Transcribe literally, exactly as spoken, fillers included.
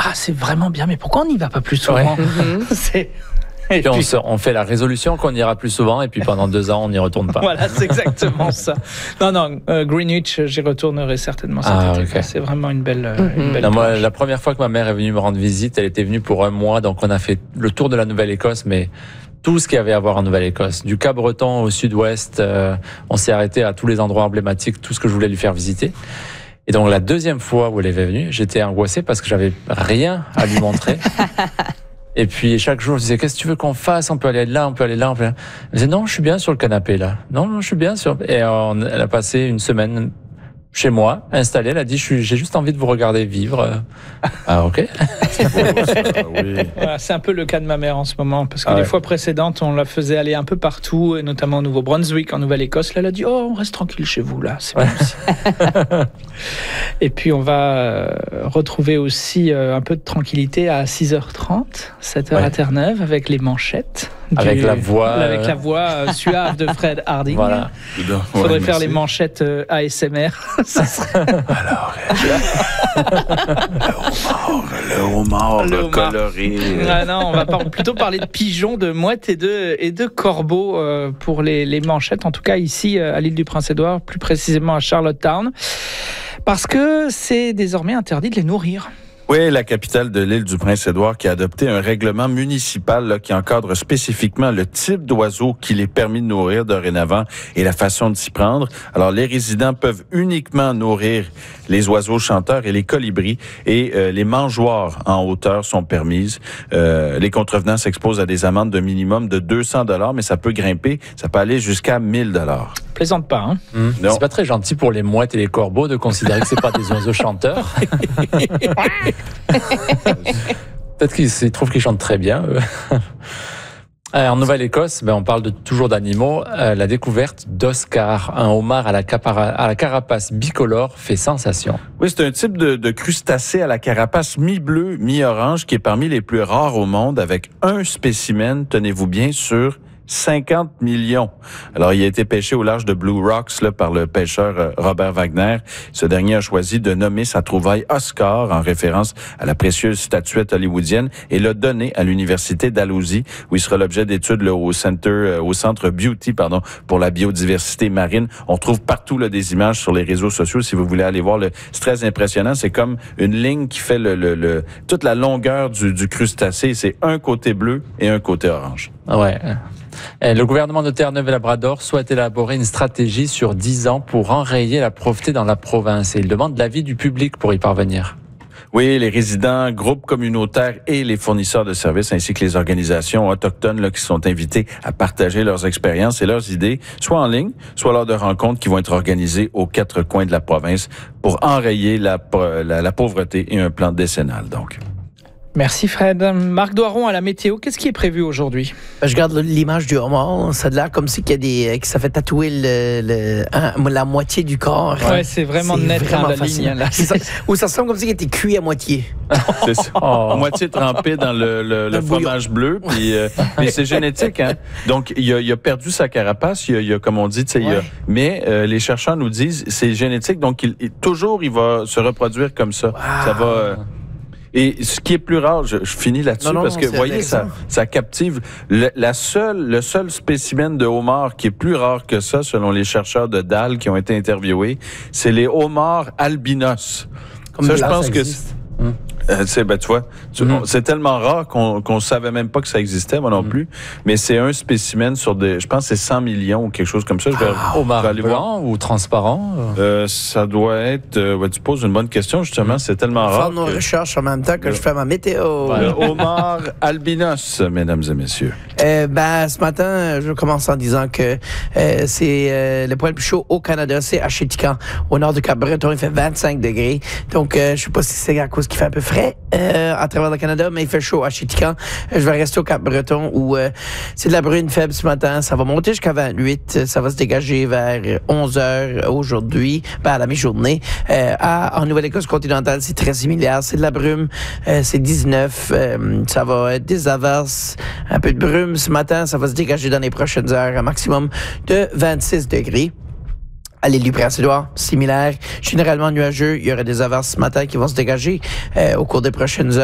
ah, c'est vraiment bien, mais pourquoi on n'y va pas plus souvent? Ouais. c'est... Et puis, puis on, se, on fait la résolution qu'on ira plus souvent, et puis pendant deux ans, on n'y retourne pas. Voilà, c'est exactement ça. Non, non, euh, Greenwich, j'y retournerai certainement cet ah, été. Okay. C'est vraiment une belle, mm-hmm. une belle non, moi, la première fois que ma mère est venue me rendre visite, elle était venue pour un mois, donc on a fait le tour de la Nouvelle-Écosse, mais tout ce qu'il y avait à voir en Nouvelle-Écosse. Du Cap-Breton au sud-ouest, euh, on s'est arrêté à tous les endroits emblématiques, tout ce que je voulais lui faire visiter. Et donc la deuxième fois où elle est venue, j'étais angoissé parce que j'avais rien à lui montrer. Et puis chaque jour, je disais, qu'est-ce que tu veux qu'on fasse? On peut aller là, on peut aller là. On peut... Elle me disait, non, je suis bien sur le canapé là. Non, non, je suis bien sur... Et on... elle a passé une semaine chez moi, installée. Elle a dit, je suis... j'ai juste envie de vous regarder vivre. Ah, ok. C'est beau, ça, oui. Voilà, c'est un peu le cas de ma mère en ce moment, parce que ah les ouais. fois précédentes, on la faisait aller un peu partout, et notamment au Nouveau-Brunswick, en Nouvelle-Écosse. Là, elle a dit, oh, on reste tranquille chez vous, là. C'est bien aussi. Et puis, on va euh, retrouver aussi euh, un peu de tranquillité à six heures trente, sept heures ouais. à Terre-Neuve, avec les manchettes. Du, avec la voix, avec euh... la voix euh, suave de Fred Harding. Voilà. Il faudrait ouais, faire les manchettes euh, A S M R. Ça serait... Alors, le homard, le homard, le, le coloré. Ah non, on va par- plutôt parler de pigeons, de mouettes et de, et de corbeaux euh, pour les, les manchettes. En tout cas, ici, euh, à l'île du Prince-Édouard, plus précisément à Charlottetown, parce que c'est désormais interdit de les nourrir. Oui, la capitale de l'île du Prince-Édouard qui a adopté un règlement municipal là, qui encadre spécifiquement le type d'oiseau qu'il est permis de nourrir dorénavant et la façon de s'y prendre. Alors, les résidents peuvent uniquement nourrir les oiseaux chanteurs et les colibris et euh, les mangeoires en hauteur sont permises. Euh, les contrevenants s'exposent à des amendes de minimum de deux cents dollars, mais ça peut grimper, ça peut aller jusqu'à mille dollars. Plaisante pas, hein? Mmh. C'est pas très gentil pour les mouettes et les corbeaux de considérer que c'est pas des oiseaux chanteurs. Peut-être qu'ils trouvent qu'ils chantent très bien. En Nouvelle-Écosse, ben on parle de, toujours d'animaux. Euh, la découverte d'Oscar, un homard à la, capara, à la carapace bicolore, fait sensation. Oui, c'est un type de, de crustacé à la carapace mi-bleu, mi-orange, qui est parmi les plus rares au monde, avec un spécimen, tenez-vous bien, sur cinquante millions. Alors, il a été pêché au large de Blue Rocks là, par le pêcheur Robert Wagner. Ce dernier a choisi de nommer sa trouvaille Oscar en référence à la précieuse statuette hollywoodienne et l'a donné à l'université Dalhousie où il sera l'objet d'études là, au Center, au Centre Beauty pardon, pour la biodiversité marine. On trouve partout là, des images sur les réseaux sociaux si vous voulez aller voir. Le, c'est très impressionnant. C'est comme une ligne qui fait le, le, le, toute la longueur du, du crustacé. C'est un côté bleu et un côté orange. Ouais. Le gouvernement de Terre-Neuve-et-Labrador souhaite élaborer une stratégie sur dix ans pour enrayer la pauvreté dans la province et il demande l'avis du public pour y parvenir. Oui, les résidents, groupes communautaires et les fournisseurs de services ainsi que les organisations autochtones là, qui sont invités à partager leurs expériences et leurs idées, soit en ligne, soit lors de rencontres qui vont être organisées aux quatre coins de la province pour enrayer la, la, la pauvreté et un plan décennal donc. Merci Fred. Marc Doiron à la météo, qu'est-ce qui est prévu aujourd'hui? Je regarde l'image du homard, ça a l'air comme si qu'il y a des, que ça fait tatouer le, le, hein, la moitié du corps. Ouais, c'est vraiment c'est net vraiment hein, la facile. ligne. Là. Ça, ou ça semble comme si il était cuit à moitié. C'est ça. Oh. À moitié trempé dans le, le, le fromage bleu. Puis, euh, mais c'est génétique. Hein? Donc, il a, il a perdu sa carapace. Il a, il a comme on dit, tu sais, ouais. il a, mais euh, les chercheurs nous disent c'est génétique. Donc, il, il, toujours, il va se reproduire comme ça. Wow. Ça va... Euh, Et ce qui est plus rare, je, je finis là-dessus, non, non, parce que, vous voyez, ça, ça captive. Le, la seule, le seul spécimen de homard qui est plus rare que ça, selon les chercheurs de Dal qui ont été interviewés, c'est les homards albinos. Comme ça, je pense ça que... Hum. Euh, tu sais, ben, tu vois, tu, mm-hmm. on, c'est tellement rare qu'on qu'on savait même pas que ça existait, moi non mm-hmm. plus. Mais c'est un spécimen sur des, je pense que c'est cent millions ou quelque chose comme ça. Je vais, ah, homard aller blanc voir. Ou transparent? Euh, ça doit être, euh, ouais, tu poses une bonne question, justement. Mm-hmm. C'est tellement rare. Faire nos que... recherches en même temps que le... je fais ma météo. Le homard albinos, mesdames et messieurs. Euh, ben, ce matin, je commence en disant que euh, c'est euh, le point le plus chaud au Canada, c'est à Chéticamp, au nord du Cap-Breton. Il fait vingt-cinq degrés. Donc, euh, je sais pas si c'est à cause qu'il fait un peu frais euh, à travers le Canada, mais il fait chaud à Chéticamp. Je vais rester au Cap-Breton où euh, c'est de la bruine faible ce matin. Ça va monter jusqu'à vingt-huit. Ça va se dégager vers onze heures aujourd'hui, ben à la mi-journée. Euh, à, en Nouvelle-Écosse continentale, c'est très similaire. C'est de la brume. Euh, c'est dix-neuf. Euh, ça va être des averses, un peu de brume ce matin. Ça va se dégager dans les prochaines heures, un maximum de vingt-six degrés. À l'île du Prince-Édouard, similaire, généralement nuageux. Il y aurait des averses ce matin qui vont se dégager euh, au cours des prochaines heures.